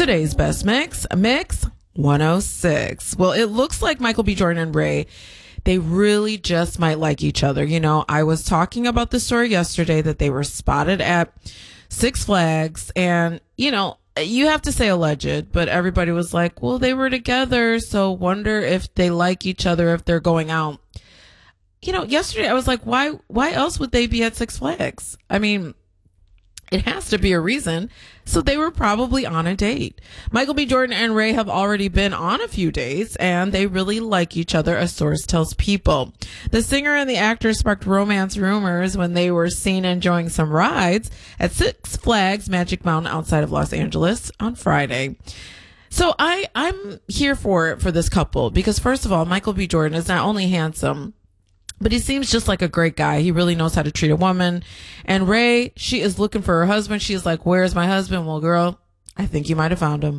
Today's best mix, Mix 106. Well, it looks like Michael B. Jordan and Ray, they really just might like each other. You know, I was talking about the story yesterday that they were spotted at Six Flags, and, you know, you have to say alleged, but everybody was like, well, they were together, so wonder if they like each other if they're going out. You know, yesterday I was like, why else would they be at Six Flags? I mean, it has to be a reason. So they were probably on a date. Michael B. Jordan and Ray have already been on a few dates, and they really like each other, a source tells People. The singer and the actor sparked romance rumors when they were seen enjoying some rides at Six Flags Magic Mountain outside of Los Angeles on Friday. So I'm here for this couple because, first of all, Michael B. Jordan is not only handsome, but he seems just like a great guy. He really knows how to treat a woman. And Ray, she is looking for her husband. She's like, where's my husband? Well, girl, I think you might have found him.